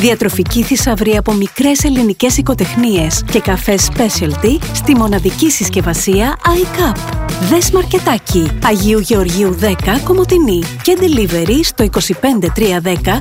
Διατροφική θησαυρία από μικρές ελληνικές οικοτεχνίες και καφέ specialty στη μοναδική συσκευασία iCup. Δες Μαρκετάκι, Αγίου Γεωργίου 10, Κομοτηνή και delivery στο 25310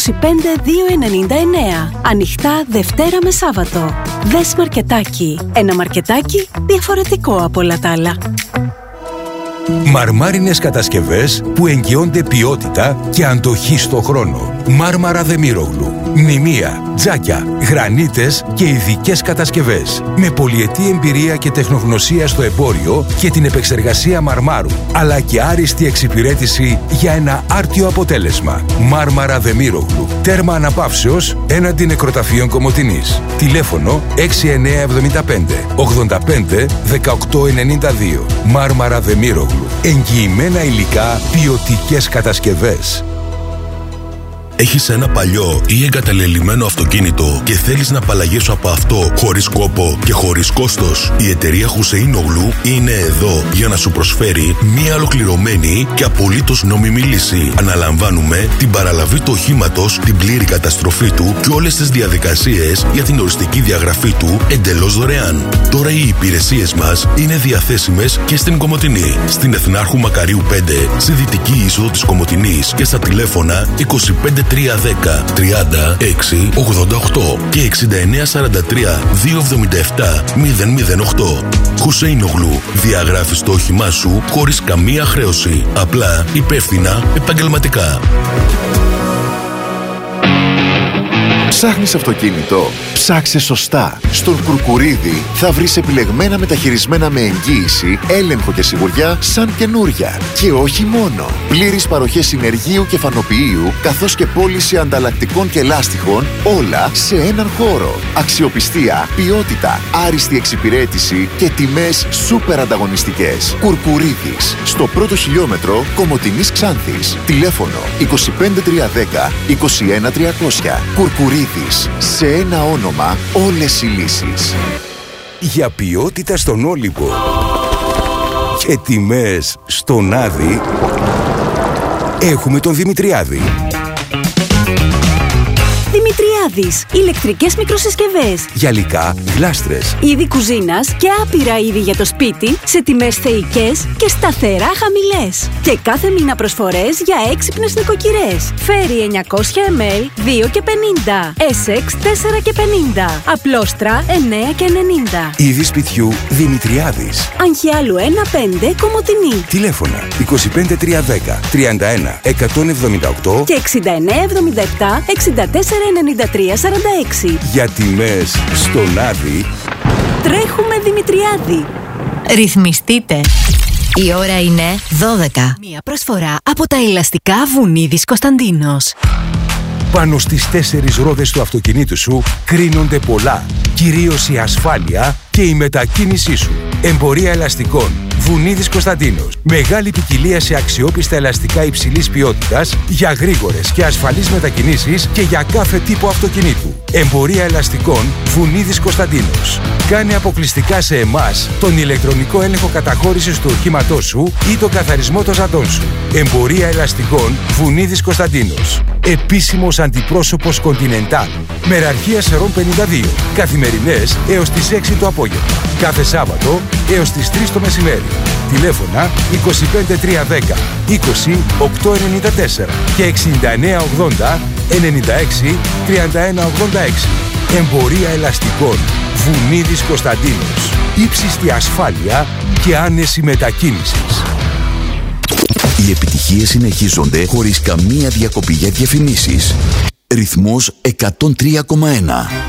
25299. Ανοιχτά Δευτέρα με Σάββατο. Δες Μαρκετάκι, ένα μαρκετάκι διαφορετικό από όλα τα άλλα. Μαρμάρινες κατασκευές που εγγυώνται ποιότητα και αντοχή στο χρόνο. Μάρμαρα Δεμίρογλου. Μνημεία, τζάκια, γρανίτες και ειδικές κατασκευές. Με πολυετή εμπειρία και τεχνογνωσία στο εμπόριο και την επεξεργασία μαρμάρου. Αλλά και άριστη εξυπηρέτηση για ένα άρτιο αποτέλεσμα. Μάρμαρα Δεμίρογλου. Τέρμα αναπαύσεως έναντι νεκροταφείων Κομοτηνής. Τηλέφωνο 6975 85 1892. Μάρμαρα Δεμίρογλου. Εγγυημένα υλικά, ποιοτικές κατασκευές. Έχεις ένα παλιό ή εγκαταλελειμμένο αυτοκίνητο και θέλεις να απαλλαγείς από αυτό χωρίς κόπο και χωρίς κόστος? Η εταιρεία Χουσεϊνογλου είναι εδώ για να σου προσφέρει μια ολοκληρωμένη και απολύτως νόμιμη λύση. Αναλαμβάνουμε την παραλαβή του οχήματος, την πλήρη καταστροφή του και όλες τις διαδικασίες για την οριστική διαγραφή του εντελώς δωρεάν. Τώρα οι υπηρεσίες μας είναι διαθέσιμες και στην Κομοτηνή. Στην Εθνάρχου Μακαρίου 5, στη δυτική είσοδο της Κομοτηνής και στα τηλέφωνα 25 310 36 88 και 6943 277 008. Χουσεϊνογλου. Διαγράφεις το όχημά σου χωρίς καμία χρέωση. Απλά, υπεύθυνα, επαγγελματικά. Ψάχνεις αυτοκίνητο? Ψάξε σωστά. Στον Κουρκουρίδη θα βρεις επιλεγμένα μεταχειρισμένα με εγγύηση, έλεγχο και σιγουριά σαν καινούρια. Και όχι μόνο. Πλήρεις παροχές συνεργείου και φανοποιείου, καθώς και πώληση ανταλλακτικών και λάστιχων, όλα σε έναν χώρο. Αξιοπιστία, ποιότητα, άριστη εξυπηρέτηση και τιμές σούπερ ανταγωνιστικές. Κουρκουρίδης. Στο πρώτο χιλιόμετρο Κομοτηνής Ξάνθης. Τηλέφωνο 25310 21300. Κουρκουρίδης. Σε ένα όνομα όλες οι λύσεις. Για ποιότητα στον Όλυμπο και τιμές στον Άδη, έχουμε τον Δημητριάδη. Δημητριάδης. Ηλεκτρικές μικροσυσκευές. Γυαλικά, γλάστρες. Είδη κουζίνας και άπειρα είδη για το σπίτι σε τιμές θεϊκές και σταθερά χαμηλές. Και κάθε μήνα προσφορές για έξυπνες νοικοκυρές. Φέρι 900 ml 2 και 50. Essex 4 και 50. Απλόστρα 9 και 90. Είδη σπιτιού Δημητριάδης. Αγχιάλου 1-5 Κομοτηνή. Τηλέφωνα 25310 31 178 και 6977 649346. Για τιμές στον Άδη τρέχουμε Δημητριάδη. Ρυθμιστείτε. Η ώρα είναι 12. Μία προσφορά από τα ελαστικά Βουνίδης Κωνσταντίνος. Πάνω στις 4 ρόδες του αυτοκινήτου σου κρίνονται πολλά. Κυρίως η ασφάλεια και η μετακίνησή σου. Εμπορία ελαστικών Βουνίδης Κωνσταντίνος. Μεγάλη ποικιλία σε αξιόπιστα ελαστικά υψηλής ποιότητας για γρήγορες και ασφαλείς μετακινήσεις και για κάθε τύπο αυτοκινήτου. Εμπορία ελαστικών Βουνίδης Κωνσταντίνος. Κάνε αποκλειστικά σε εμάς τον ηλεκτρονικό έλεγχο καταχώρησης του οχήματός σου ή τον καθαρισμό των ζαντών σου. Εμπορία ελαστικών Βουνίδης Κωνσταντίνος. Επίσημος αντιπρόσωπος Continental. Μεραρχία Σερών 52. Καθημερινές έως τις 6 το απόγευμα. Κάθε Σάββατο έως τις 3 το μεσημέρι. Τηλέφωνα 25310 20 894 και 6980 96 3186. Εμπορία ελαστικών Βουνίδης Κωνσταντίνος. Ύψιστη ασφάλεια και άνεση μετακίνησης. Οι επιτυχίες συνεχίζονται χωρίς καμία διακοπή για διαφημίσεις. Ρυθμός 103,1.